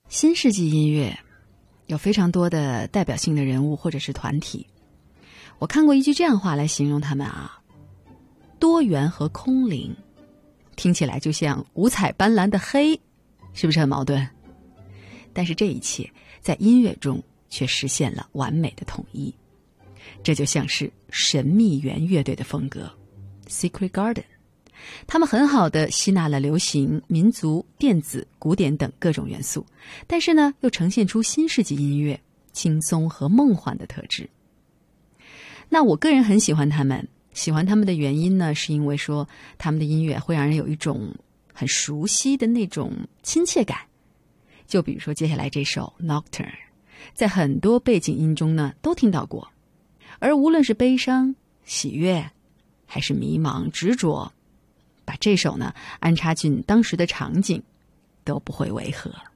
新世纪音乐有非常多的代表性的人物或者是团体，我看过一句这样话来形容他们啊，多元和空灵，听起来就像五彩斑斓的黑，是不是很矛盾？但是这一切在音乐中却实现了完美的统一，这就像是神秘园乐队的风格 Secret Garden， 他们很好地吸纳了流行、民族、电子、古典等各种元素，但是呢又呈现出新世纪音乐轻松和梦幻的特质。那我个人很喜欢他们，喜欢他们的原因呢，是因为说他们的音乐会让人有一种很熟悉的那种亲切感。就比如说接下来这首 Nocturne， 在很多背景音中呢都听到过，而无论是悲伤、喜悦还是迷茫、执着，把这首呢安插进当时的场景都不会违和。